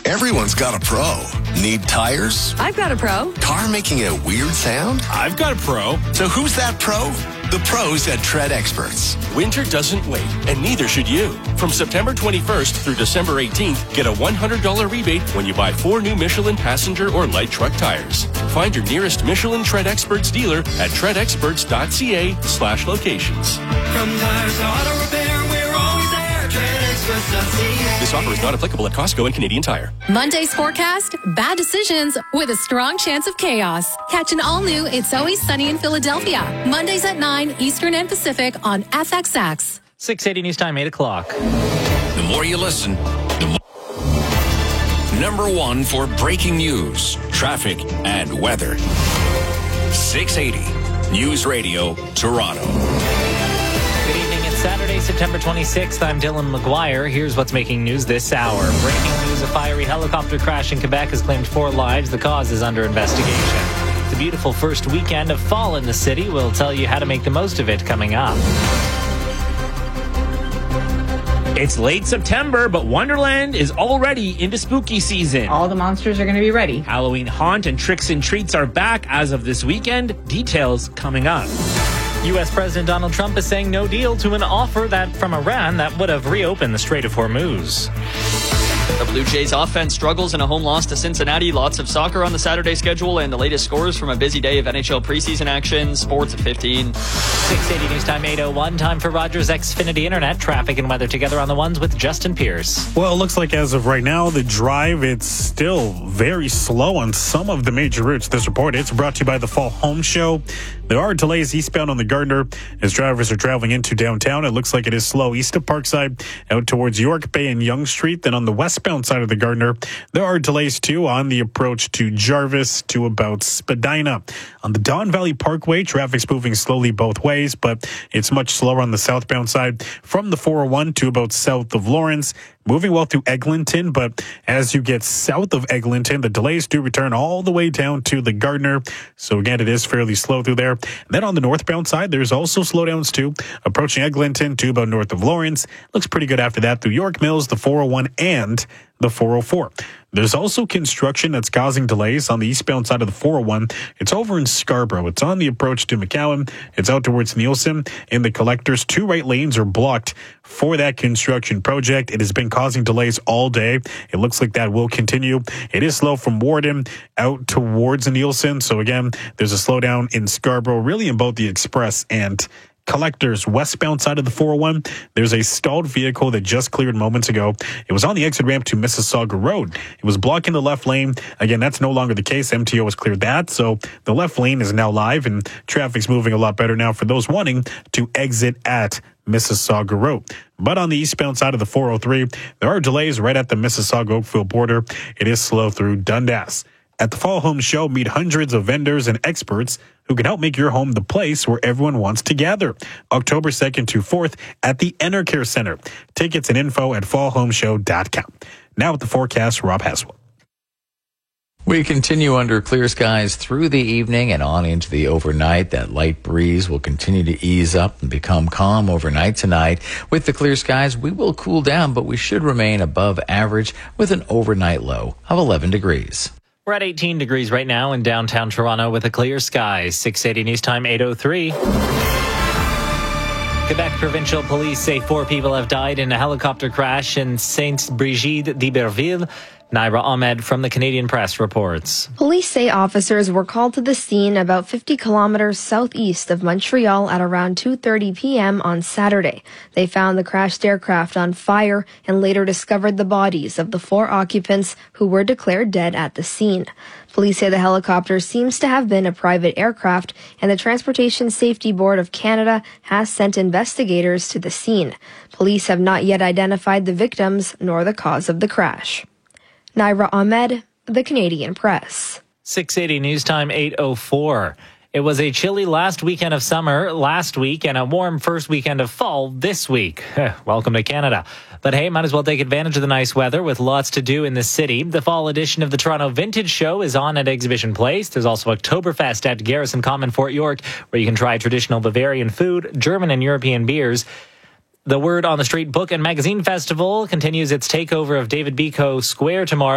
Everyone's got a pro. Need tires? I've got a pro. Car making a weird sound? I've got a pro. So who's that pro? The pros at Tread Experts. Winter doesn't wait, and neither should you. From September 21st through December 18th, get a $100 rebate when you buy 4 new Michelin passenger or light truck tires. Find your nearest Michelin Tread Experts dealer at treadexperts.ca/locations. From tires to auto repair, we're always there. TreadExperts.ca. This offer is not applicable at Costco and Canadian Tire. Monday's forecast, bad decisions with a strong chance of chaos. Catch an all-new It's Always Sunny in Philadelphia. Mondays at 9 Eastern and Pacific on FXX. 6:80 News Time, 8 o'clock. The more you listen, the more. Number 1 for breaking news, traffic, and weather. 680 News Radio, Toronto. Good evening. It's Saturday, September 26th. I'm Dylan McGuire. Here's what's making news this hour. Breaking news, a fiery helicopter crash in Quebec has claimed 4 lives. The cause is under investigation. The beautiful first weekend of fall in the city. We'll tell you how to make the most of it coming up. It's late September, but Wonderland is already into spooky season. All the monsters are going to be ready. Halloween haunt and tricks and treats are back as of this weekend. Details coming up. U.S. President Donald Trump is saying no deal to an offer from Iran that would have reopened the Strait of Hormuz. The Blue Jays offense struggles in a home loss to Cincinnati. Lots of soccer on the Saturday schedule and the latest scores from a busy day of NHL preseason action. Sports at 15. 680 News Time, 8:01. Time for Rogers Xfinity Internet. Traffic and weather together on the ones with Justin Pierce. Well, it looks like as of right now, the drive, it's still very slow on some of the major routes. This report, it's brought to you by the Fall Home Show. There are delays eastbound on the Gardner as drivers are traveling into downtown. It looks like it is slow east of Parkside out towards York Bay and Yonge Street. Then on the westbound side of the Gardner, there are delays too on the approach to Jarvis to about Spadina. On the Don Valley Parkway, traffic's moving slowly both ways, but it's much slower on the southbound side from the 401 to about south of Lawrence. Moving well through Eglinton, but as you get south of Eglinton, the delays do return all the way down to the Gardner. So again, it is fairly slow through there. And then on the northbound side, there's also slowdowns too, approaching Eglinton to about north of Lawrence. Looks pretty good after that through York Mills, the 401 and the 404. There's also construction that's causing delays on the eastbound side of the 401. It's over in Scarborough. It's on the approach to McCowan. It's out towards Nielsen. In the collectors, 2 right lanes are blocked for that construction project. It has been causing delays all day. It looks like that will continue. It is slow from Warden out towards Nielsen. So again, there's a slowdown in Scarborough, really in both the express and collectors westbound side of the 401. There's a stalled vehicle that just cleared moments ago. It was on the exit ramp to Mississauga Road. It was blocking the left lane. Again, that's no longer the case. MTO has cleared that. So the left lane is now live and traffic's moving a lot better now for those wanting to exit at Mississauga Road. But on the eastbound side of the 403, there are delays right at the Mississauga-Oakville border. It is slow through Dundas. At the Fall Home Show, meet hundreds of vendors and experts who can help make your home the place where everyone wants to gather. October 2nd to 4th at the Enercare Center. Tickets and info at fallhomeshow.com. Now with the forecast, Rob Haswell. We continue under clear skies through the evening and on into the overnight. That light breeze will continue to ease up and become calm overnight tonight. With the clear skies, we will cool down, but we should remain above average with an overnight low of 11 degrees. We're at 18 degrees right now in downtown Toronto with a clear sky. 680 News Time, 8:03. Quebec Provincial Police say 4 people have died in a helicopter crash in Sainte-Brigide d'Iberville. Naira Ahmed from the Canadian Press reports. Police say officers were called to the scene about 50 kilometers southeast of Montreal at around 2:30 p.m. on Saturday. They found the crashed aircraft on fire and later discovered the bodies of the 4 occupants who were declared dead at the scene. Police say the helicopter seems to have been a private aircraft, and the Transportation Safety Board of Canada has sent investigators to the scene. Police have not yet identified the victims nor the cause of the crash. Naira Ahmed, the Canadian Press. 680 News Time, 8:04. It was a chilly last weekend of summer last week and a warm first weekend of fall this week. Welcome to Canada. But hey, might as well take advantage of the nice weather with lots to do in the city. The fall edition of the Toronto Vintage Show is on at Exhibition Place. There's also Oktoberfest at Garrison Common, Fort York, where you can try traditional Bavarian food, German and European beers. The Word on the Street Book and Magazine Festival continues its takeover of David Biko Square tomorrow.